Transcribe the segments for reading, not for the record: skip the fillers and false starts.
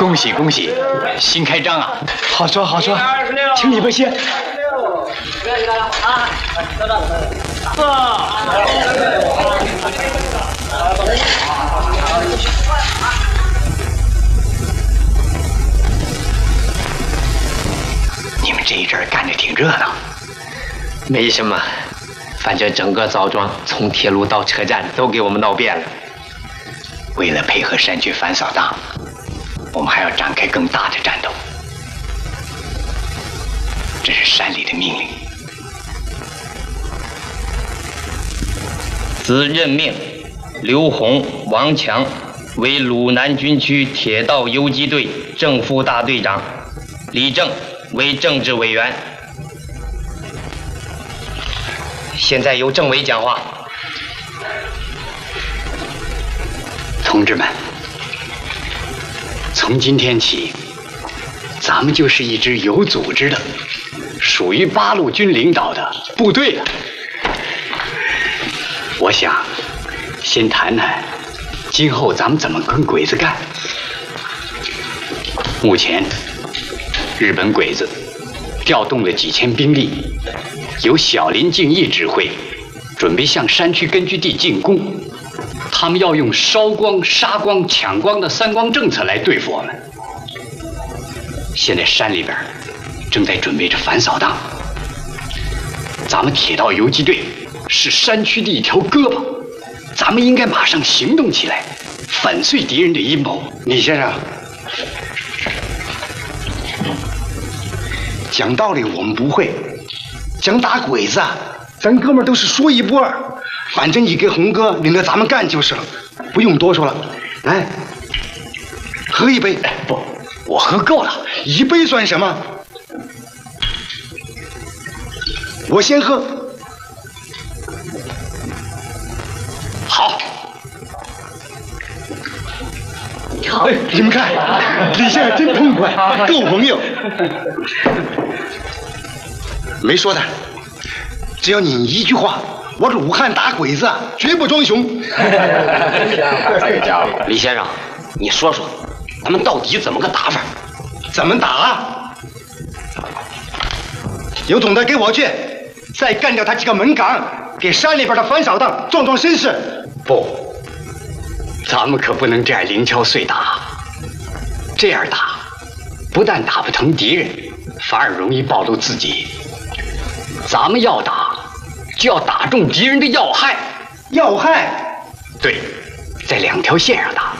恭喜恭喜，新开张啊！ 好说好说，请里边歇。 你们这一阵干得挺热闹。 没什么，反正整个枣庄从铁路到车站都给我们闹遍了。 为了配合山区反扫荡，我们还要展开更大的战斗。这是山里的命令。 兹任命刘洪、王强为鲁南军区铁道游击队正副大队长，李正为政治委员。现在由政委讲话。 同志们，从今天起，咱们就是一支有组织的、属于八路军领导的部队了。我想先谈谈今后咱们怎么跟鬼子干。目前，日本鬼子调动了几千兵力，由小林敬义指挥，准备向山区根据地进攻。他们要用烧光、杀光、抢光的三光政策来对付我们。现在山里边正在准备着反扫荡，咱们铁道游击队是山区的一条胳膊，咱们应该马上行动起来，粉碎敌人的阴谋。 李先生，讲道理我们不会，讲打鬼子啊，咱哥们儿都是说一不二。反正你给红哥领着咱们干就是了，不用多说了。来，喝一杯。 不，我喝够了， 一杯算什么？我先喝。 好。 哎，你们看，李先生真痛快，够朋友。没说的，只要你一句话。我鲁汉打鬼子，绝不装熊。 这个家伙， 李先生，你说说，咱们到底怎么个打法？ 怎么打？有种的给我去，再干掉他几个门岗，给山里边的反扫荡壮壮声势。 不，咱们可不能这样零敲碎打。这样打，不但打不疼敌人，反而容易暴露自己。咱们要打。就要打中敌人的要害， 要害， 对，在两条线上打。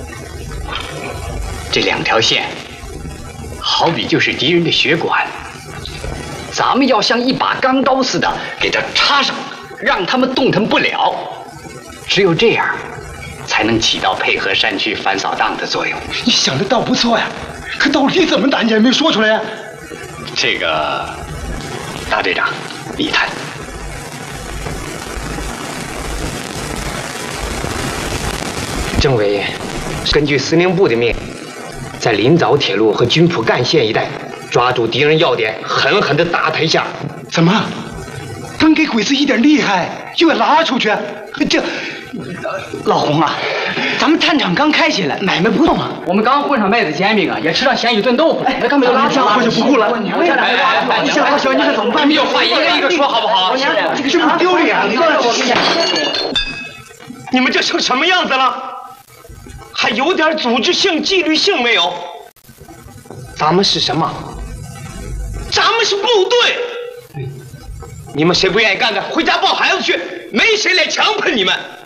这两条线，好比就是敌人的血管，咱们要像一把钢刀似的给它插上，让他们动弹不了。只有这样，才能起到配合山区反扫荡的作用。 你想的倒不错呀，可到底怎么打你还没说出来呀？ 这个，大队长，你谈。 政委，根据司令部的命令，在临枣铁路和军浦干线一带抓住敌人要点，狠狠地打他一下。 怎么？刚给鬼子一点厉害，又要拉出去？这， 老洪啊，咱们探场刚开起来，买卖不动啊。我们刚混上麦子煎饼啊，也吃到咸鱼炖豆腐。哎，他们就拉下我就不顾了。 你想好小，你可怎么办？ 你有话一个一个说好不好？ 这不丢脸啊！ 你们这成什么样子了？还有点组织性、纪律性没有？ 咱们是什么？ 咱们是部队。 你们谁不愿意干的，回家抱孩子去，没谁来强迫你们。